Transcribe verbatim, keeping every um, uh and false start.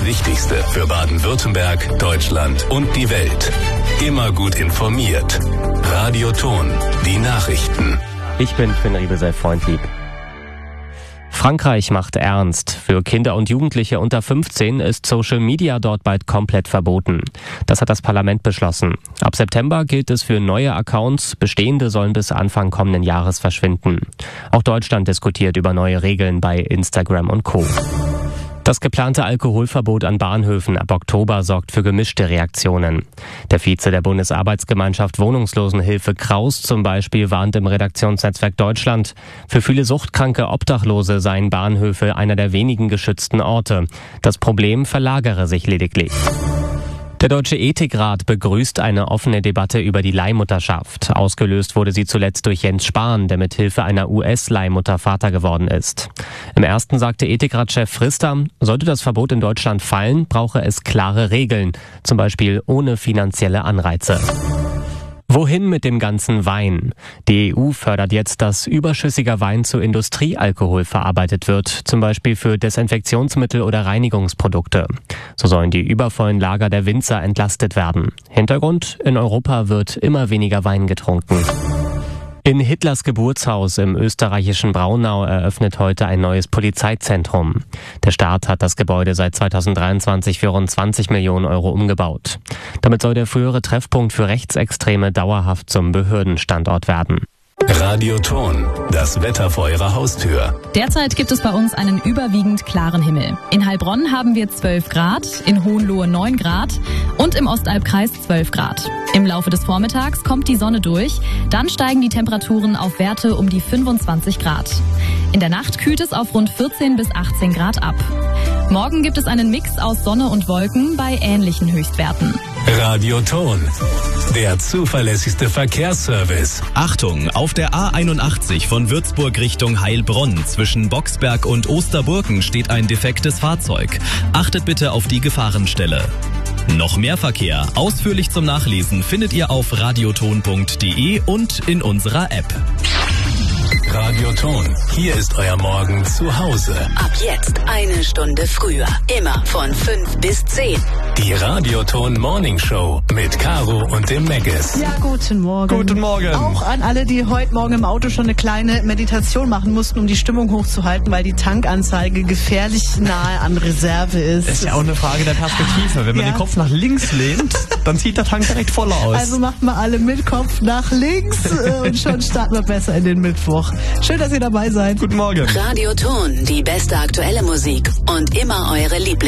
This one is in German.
Wichtigste für Baden-Württemberg, Deutschland und die Welt. Immer gut informiert. Radio Ton, die Nachrichten. Ich bin Finn Riebesel-Freundlieb. Frankreich macht ernst. Für Kinder und Jugendliche unter fünfzehn ist Social Media dort bald komplett verboten. Das hat das Parlament beschlossen. Ab September gilt es für neue Accounts. Bestehende sollen bis Anfang kommenden Jahres verschwinden. Auch Deutschland diskutiert über neue Regeln bei Instagram und Co. Das geplante Alkoholverbot an Bahnhöfen ab Oktober sorgt für gemischte Reaktionen. Der Vize der Bundesarbeitsgemeinschaft Wohnungslosenhilfe Kraus zum Beispiel warnt im Redaktionsnetzwerk Deutschland, für viele suchtkranke Obdachlose seien Bahnhöfe einer der wenigen geschützten Orte. Das Problem verlagere sich lediglich. Der Deutsche Ethikrat begrüßt eine offene Debatte über die Leihmutterschaft. Ausgelöst wurde sie zuletzt durch Jens Spahn, der mit Hilfe einer U S-Leihmutter Vater geworden ist. Im ersten sagte Ethikratschef Frister, sollte das Verbot in Deutschland fallen, brauche es klare Regeln, zum Beispiel ohne finanzielle Anreize. Wohin mit dem ganzen Wein? Die E U fördert jetzt, dass überschüssiger Wein zu Industriealkohol verarbeitet wird, zum Beispiel für Desinfektionsmittel oder Reinigungsprodukte. So sollen die übervollen Lager der Winzer entlastet werden. Hintergrund: in Europa wird immer weniger Wein getrunken. In Hitlers Geburtshaus im österreichischen Braunau eröffnet heute ein neues Polizeizentrum. Der Staat hat das Gebäude seit zweitausenddreiundzwanzig für rund zwanzig Millionen Euro umgebaut. Damit soll der frühere Treffpunkt für Rechtsextreme dauerhaft zum Behördenstandort werden. Radio Ton, das Wetter vor Ihrer Haustür. Derzeit gibt es bei uns einen überwiegend klaren Himmel. In Heilbronn haben wir zwölf Grad, in Hohenlohe neun Grad und im Ostalbkreis zwölf Grad. Im Laufe des Vormittags kommt die Sonne durch, dann steigen die Temperaturen auf Werte um die fünfundzwanzig Grad. In der Nacht kühlt es auf rund vierzehn bis achtzehn Grad ab. Morgen gibt es einen Mix aus Sonne und Wolken bei ähnlichen Höchstwerten. Radio Ton, der zuverlässigste Verkehrsservice. Achtung, auf der A einundachtzig von Würzburg Richtung Heilbronn zwischen Boxberg und Osterburgen steht ein defektes Fahrzeug. Achtet bitte auf die Gefahrenstelle. Noch mehr Verkehr, ausführlich zum Nachlesen, findet ihr auf radioton punkt de und in unserer App. Radio Ton, hier ist euer Morgen zu Hause. Ab jetzt eine Stunde früher, immer von fünf bis zehn. Die Radio Ton Morning Show mit Caro und dem Meggis. Ja, guten Morgen. Guten Morgen. Auch an alle, die heute Morgen im Auto schon eine kleine Meditation machen mussten, um die Stimmung hochzuhalten, weil die Tankanzeige gefährlich nahe an Reserve ist. Das ist ja auch eine Frage der Perspektive. Wenn man ja. den Kopf nach links lehnt, dann sieht der Tank direkt voller aus. Also macht mal alle mit Kopf nach links und schon starten wir besser in den Mittwoch. Schön, dass ihr dabei seid. Guten Morgen. Radio Ton, die beste aktuelle Musik und immer eure Lieblings